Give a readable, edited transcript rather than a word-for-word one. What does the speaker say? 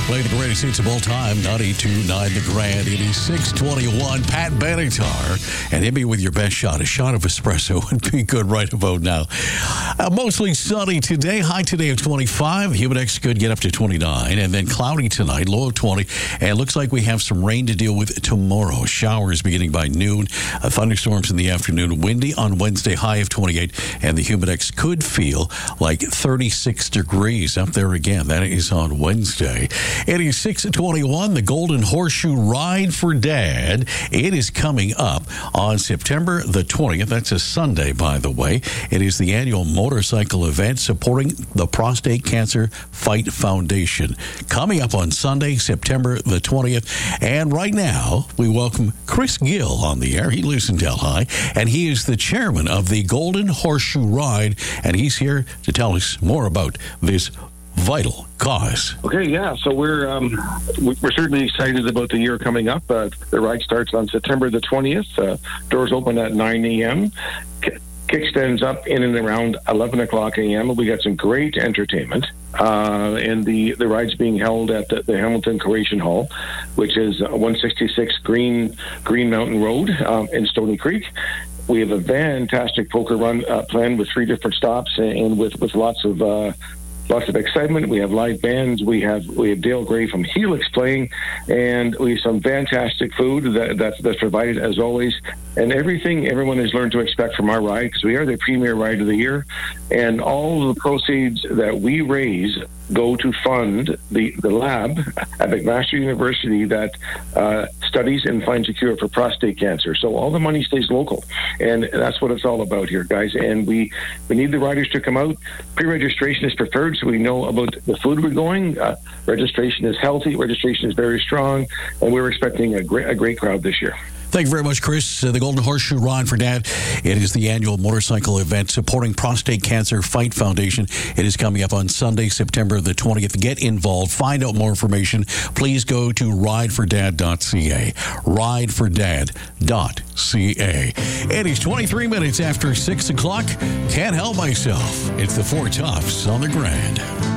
Play the greatest hits of all time, 92.9 The Grand. It is 6:21. Pat Benatar, and hit me with your best shot. A shot of espresso would be good right about now. Mostly sunny today. High today of 25. Humidex could get up to 29. And then cloudy tonight, low of 20. And it looks like we have some rain to deal with tomorrow. Showers beginning by noon. Thunderstorms in the afternoon. Windy on Wednesday, high of 28. And the Humidex could feel like 36 degrees up there again. That is on Wednesday. It is 6:21. The Golden Horseshoe Ride for Dad. It is coming up on September the 20th. That's a Sunday, by the way. It is the annual motorcycle event supporting the Prostate Cancer Fight Foundation. Coming up on Sunday, September the 20th. And right now, we welcome Chris Gill on the air. He lives in Delhi, and he is the chairman of the Golden Horseshoe Ride, and he's here to tell us more about this vital cause. Okay, yeah. So we're certainly excited about the year coming up. The ride starts on September the 20th. Doors open at 9 a.m. Kickstands up in and around 11 o'clock a.m. We got some great entertainment. And the ride's being held at the Hamilton Croatian Hall, which is 166 Green Mountain Road in Stony Creek. We have a fantastic poker run planned with 3 different stops and with lots of excitement. We have live bands. We have Dale Gray from Helix playing, and we have some fantastic food that's provided as always, and everything everyone has learned to expect from our ride, because we are the premier ride of the year, and all of the proceeds that we raise go to fund the lab at McMaster University that studies and finds a cure for prostate cancer. So all the money stays local, and that's what it's all about here, guys. And we need the riders to come out. Pre-registration is preferred, so we know about the food we're going. Registration is healthy. Registration is very strong, and we're expecting a great crowd this year. Thank you very much, Chris. The Golden Horseshoe Ride for Dad. It is the annual motorcycle event supporting Prostate Cancer Fight Foundation. It is coming up on Sunday, September the 20th. Get involved. Find out more information. Please go to ridefordad.ca. Ridefordad.ca. It is 23 minutes after 6 o'clock. Can't help myself. It's the Four Tops on the Grand.